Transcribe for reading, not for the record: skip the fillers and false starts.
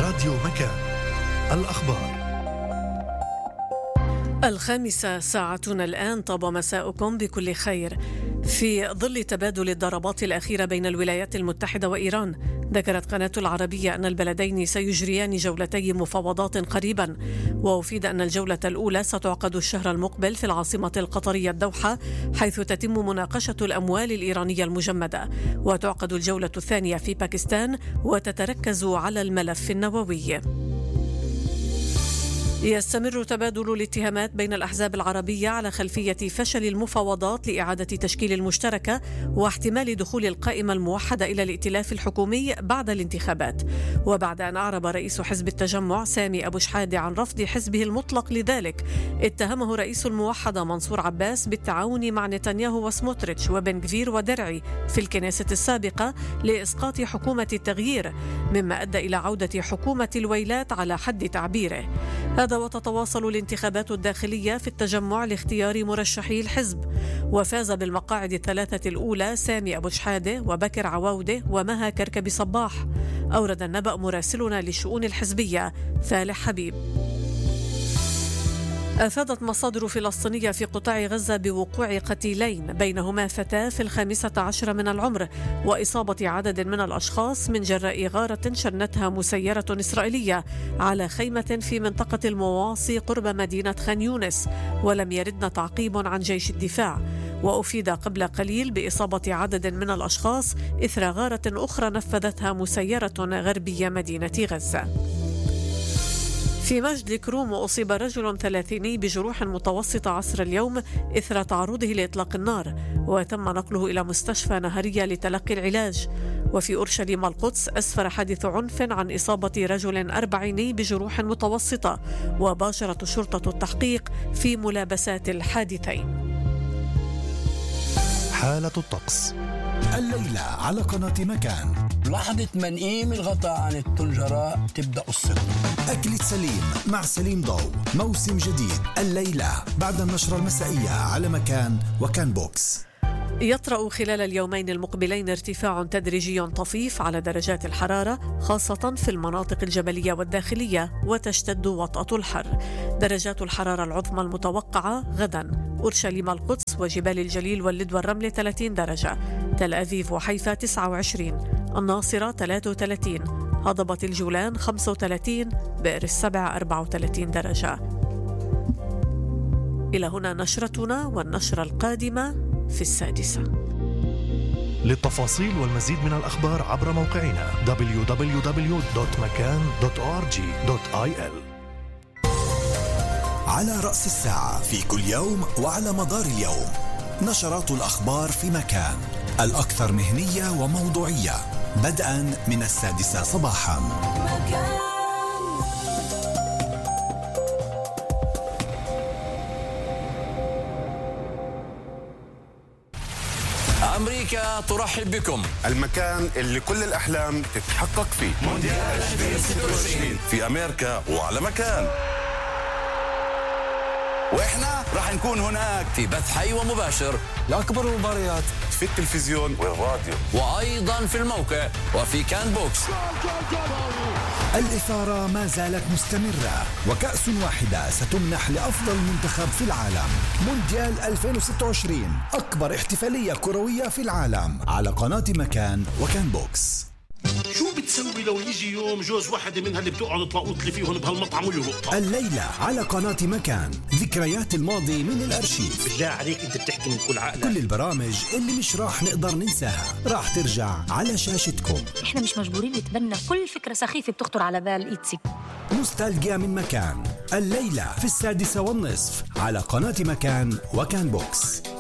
راديو مكان. الأخبار 5 ساعتنا الآن. طاب مساؤكم بكل خير. في ظل تبادل الضربات الأخيرة بين الولايات المتحدة وإيران، ذكرت قناة العربية أن البلدين سيجريان جولتي مفاوضات قريبا، وأفيد أن الجولة الأولى ستعقد الشهر المقبل في العاصمة القطرية الدوحة، حيث تتم مناقشة الأموال الإيرانية المجمدة، وتعقد الجولة الثانية في باكستان وتتركز على الملف النووي. يستمر تبادل الاتهامات بين الأحزاب العربية على خلفية فشل المفاوضات لإعادة تشكيل المشتركة واحتمال دخول القائمة الموحدة إلى الائتلاف الحكومي بعد الانتخابات. وبعد أن أعرب رئيس حزب التجمع سامي أبو شحادة عن رفض حزبه المطلق لذلك، اتهمه رئيس الموحدة منصور عباس بالتعاون مع نتنياهو وسموتريتش وبن غفير ودرعي في الكنيسة السابقة لإسقاط حكومة التغيير، مما أدى إلى عودة حكومة الويلات على حد تعبيره. هذا وتتواصل الانتخابات الداخلية في التجمع لاختيار مرشحي الحزب، وفاز بالمقاعد الثلاثة الأولى سامي أبو شحادة وبكر عواودة ومها كركبي صباح، أورد النبأ مراسلنا للشؤون الحزبية فالح حبيب. أفادت مصادر فلسطينية في قطاع غزة بوقوع قتيلين، بينهما فتاة في 15 من العمر، وإصابة عدد من الأشخاص من جراء غارة شنتها مسيرة إسرائيلية على خيمة في منطقة المواصي قرب مدينة خان يونس، ولم يردن تعقيب عن جيش الدفاع. وأفيد قبل قليل بإصابة عدد من الأشخاص إثر غارة أخرى نفذتها مسيرة غربية مدينة غزة. في مجد الكروم أصيب رجل 30 بجروح متوسطة عصر اليوم إثر تعرضه لإطلاق النار، وتم نقله إلى مستشفى نهرية لتلقي العلاج. وفي أورشليم القدس أسفر حادث عنف عن إصابة رجل 40 بجروح متوسطة، وباشرت الشرطة التحقيق في ملابسات الحادثين. حالة الطقس الليلة على قناة مكان. لحظة منقيم الغطاء عن الطنجرة تبدأ قصتنا. أكلة سليم مع سليم ضو، موسم جديد الليلة بعد النشرة المسائية على مكان وكان بوكس. يطرأ خلال اليومين المقبلين ارتفاع تدريجي طفيف على درجات الحرارة، خاصة في المناطق الجبلية والداخلية، وتشتد وطأة الحر. درجات الحرارة العظمى المتوقعة غدا: أورشليم القدس وجبال الجليل واللد والرمل 30 درجة، تل أبيب وحيفا 29، الناصرة 33، هضبة الجولان 35، بئر السبع 34 درجة. إلى هنا نشرتنا، والنشرة القادمة في 6. للتفاصيل والمزيد من الأخبار عبر موقعنا www.makan.org.il. على رأس الساعة في كل يوم وعلى مدار اليوم، نشرات الأخبار في مكان، الأكثر مهنية وموضوعية، بدءا من 6 صباحا. مكان. أمريكا ترحب بكم. المكان اللي كل الأحلام تتحقق فيه. مونديال 2026 في أمريكا وعلى مكان. وإحنا راح نكون هناك في بث حي ومباشر لأكبر المباريات في التلفزيون والراديو، وأيضا في الموقع وفي كان بوكس. الإثارة ما زالت مستمرة، وكأس واحدة ستمنح لأفضل منتخب في العالم. مونديال 2026 أكبر احتفالية كروية في العالم على قناة مكان وكان بوكس. شو بتسوي لو يجي يوم جوز واحدة منها اللي بتقعد تلاقوط لي فيهم بهالمطعم واللقطة؟ الليلة على قناة مكان، ذكريات الماضي من الأرشيف. بالله عليك أنت بتحكي من كل عقلك. كل البرامج اللي مش راح نقدر ننساها راح ترجع على شاشتكم. احنا مش مجبورين نتبنى كل فكرة سخيفة بتخطر على بال إيتسي. نوستالجيا من مكان، الليلة في 6:30 على قناة مكان وكان بوكس.